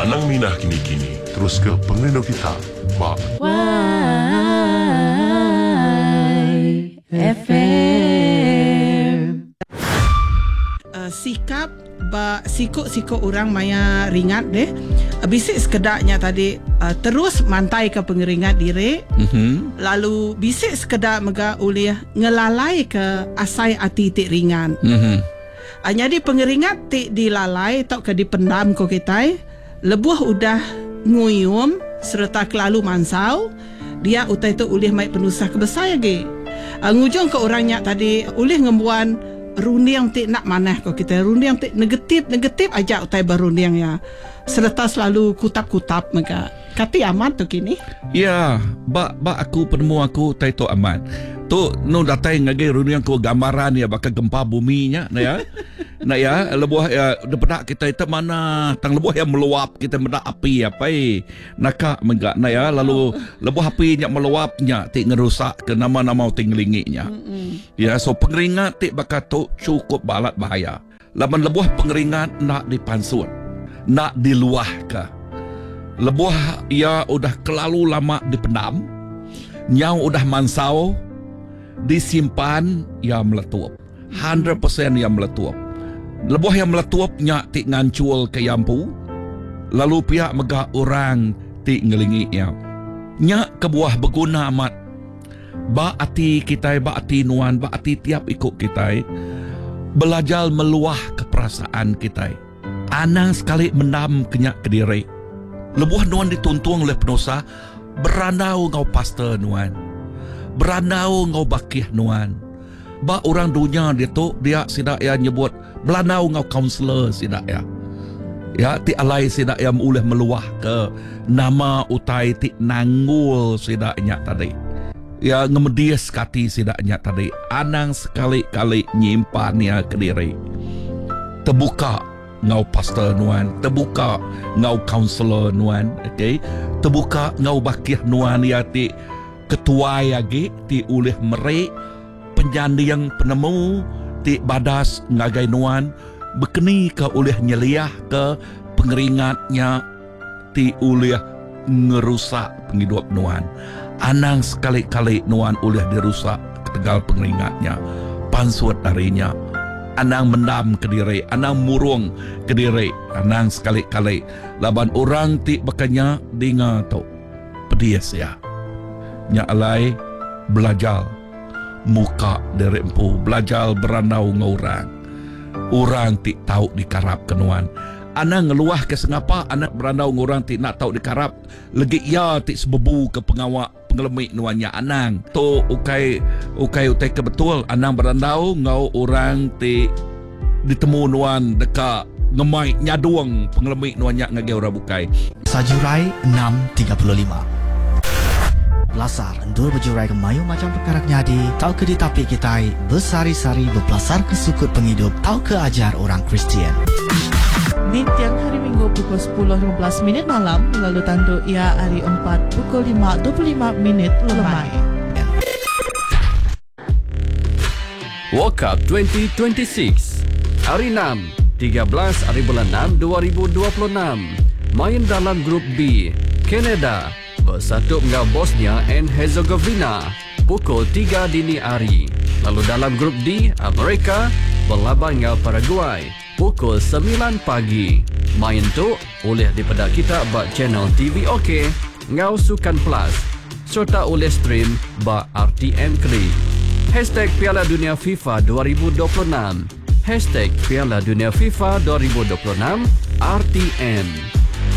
Anang minah kini-kini terus ke pengleno kita. Ba. FM. Sikap sikut-sikut orang maya ringat deh. Bisik sekedaknya tadi terus mantai ke pengeringat diri. Lalu bisik sekedar mega ulih ngelalai ke asai ati tik ringan. Jadi pengeringat tik dilalai atau ke dipendam ko kita. Lebuh udah nguyum serta kelalu mansau. Dia utai tu ulih mai penusah kebesar lagi. Ngujung ke orangnya tadi ulih ngembuan runding tik nak manah ko kita. Runding tik negatif aja utai berunding ya. Serta selalu kutap-kutap mereka. Kati aman tu kini. Ya, ba aku penemu aku tai tu aman. Tu no datai ngagai runding ko gambaran ya bakal gempa buminya na ya. Nak ya lebuh ya depedak kita itu mana tang lebuh yang meluap kita mendak api apa naka menggak na ya lalu lebuh api nya meluapnya tik ngerusak ke nama-nama tinglinginya. Ya so pengeringat tik bakal tu cukup balat bahaya. Laban lebuh pengeringat nak dipansut, nak diluah ke. Lebuh ya udah kelalu lama dipendam, nyau udah mansau, disimpan ya meletup. 100% yang meletup. Lebuh yang meletuapnya tik ngancul ke yampu, lalu pihak megah orang tik ngelingi ya. Nyak kebuah berguna amat. Ba ati kita, ba ati nuan, ba ati tiap ikut kita, belajar meluah ke perasaan kita. Anang sekali mendam kenyak ke diri. Lebuh nuan dituntung oleh penusa, beranau ngau pastor nuan, beranau ngau bakih nuan. Ba orang dunia dia tu dia sidak ya nyebut belanau ngau kaunselor sidak ya. Ya ti alai sidak ya uleh meluah ke nama utai ti nanggul sidaknya tadi. Ya ngemedias kati sidaknya tadi. Anang sekali-kali nyimpan ya ke diri. Terbuka ngau pastor nuan, terbuka ngau kaunselor nuan, okey. Terbuka ngau bakih nuan ya ti ketua ya ge ti uleh merek penjandi yang penemu ti badas ngagai nuan bekeni ke oleh nyeliah ke pengeringatnya ti oleh ngerusak penghidup nuan. Anang sekali-kali nuan oleh dirusak ketegal pengeringatnya, pansut darinya. Anang mendam ke diri, anang murung ke diri, anang sekali-kali laban orang ti bakanya dengar tu pedias ya. Nya alai belajar muka dari empu, belajar beranau ngorang. Orang tik tahu dikarap kenuan. Anak ngeluah ke sengapa anak beranau ngorang tik nak tahu dikarap. Lagi ya tik sebebu ke pengawak pengelemik nuannya anang. Tu ukai ke betul anang beranau ngau orang tik ditemu nuan dekat ngemai nyaduang pengelemik nuannya ngage orang bukai. Sajurai 6.35 Belasar endur berjurai ke mayu macam perkara nyadi. Tau ke di tapi kita bersari-sari berpelasar ke sukut penghidup. Tau ke ajar orang Kristian. Di tiang hari Minggu pukul 10.15 malam, lalu tandu ia hari 4 pukul 5.25 lemai. World Cup 2026 Hari 6 13 hari bulan 6 2026 Main dalam grup B Kanada bersatu dengan Bosnia and Herzegovina pukul 3 dini hari. Lalu dalam grup D, Amerika berlaban dengan Paraguay pukul 9 pagi. Main tu oleh dipedak kita bak channel TV OK, ngau Sukan Plus, serta oleh stream bak RTN Kri. #Piala Dunia FIFA 2026 #Piala Dunia FIFA 2026 RTN.